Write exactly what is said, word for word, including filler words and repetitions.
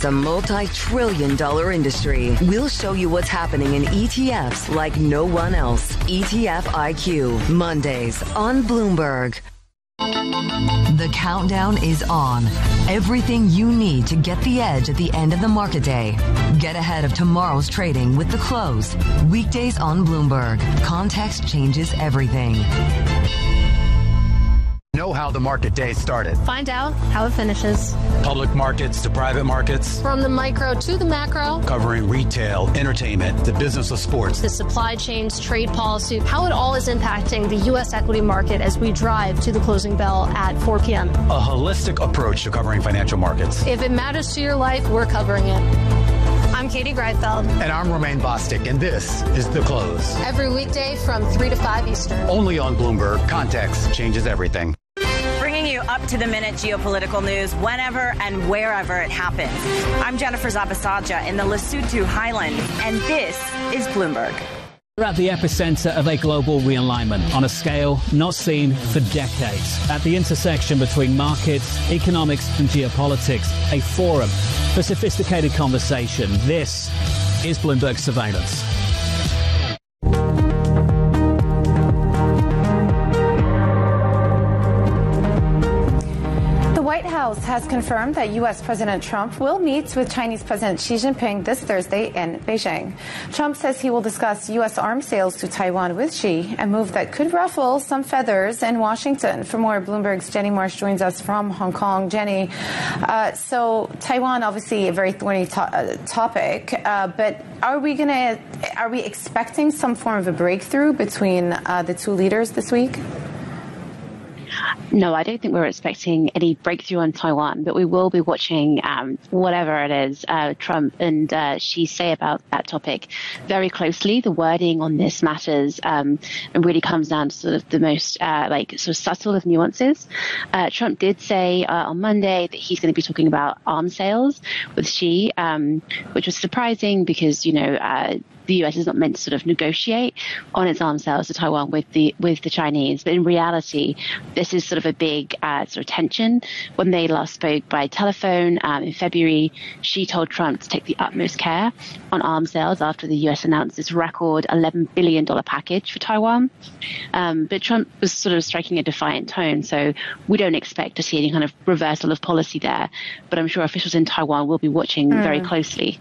It's a multi-trillion dollar industry. We'll show you what's happening in E T Fs like no one else. E T F I Q, Mondays on Bloomberg. The countdown is on. Everything you need to get the edge at the end of the market day. Get ahead of tomorrow's trading with The Close. Weekdays on Bloomberg. Context changes everything. Know how the market day started. Find out how it finishes. Public markets to private markets. From the micro to the macro. Covering retail, entertainment, the business of sports. The supply chains, trade policy, how it all is impacting the U S equity market as we drive to the closing bell at four p.m. A holistic approach to covering financial markets. If it matters to your life, we're covering it. I'm Katie Greifeld. And I'm Romaine Bostic, and this is The Close. Every weekday from three to five Eastern. Only on Bloomberg. Context changes everything. Bringing you up-to-the-minute geopolitical news whenever and wherever it happens. I'm Jennifer Zabasaja in the Lesotho Highlands, and this is Bloomberg. We're at the epicenter of a global realignment on a scale not seen for decades. At the intersection between markets, economics and geopolitics, a forum for sophisticated conversation. This is Bloomberg Surveillance. The White House has confirmed that U S. President Trump will meet with Chinese President Xi Jinping this Thursday in Beijing. Trump says he will discuss U S arms sales to Taiwan with Xi, a move that could ruffle some feathers in Washington. For more, Bloomberg's Jenny Marsh joins us from Hong Kong. Jenny, uh, so Taiwan, obviously a very thorny to- uh, topic, uh, but are we going to, are we expecting some form of a breakthrough between uh, the two leaders this week? No, I don't think we're expecting any breakthrough on Taiwan, but we will be watching um, whatever it is uh, Trump and uh, Xi say about that topic very closely. The wording on this matters um, and really comes down to sort of the most uh, like sort of subtle of nuances. Uh, Trump did say uh, on Monday that he's going to be talking about arms sales with Xi, um, which was surprising because, you know, uh, the U S is not meant to sort of negotiate on its arms sales to Taiwan with the with the Chinese. But in reality, this is sort of a big uh, sort of tension. When they last spoke by telephone um, in February, Xi told Trump to take the utmost care on arms sales after the U S announced its record eleven billion dollars package for Taiwan. Um, but Trump was sort of striking a defiant tone, so we don't expect to see any kind of reversal of policy there. But I'm sure officials in Taiwan will be watching mm. very closely.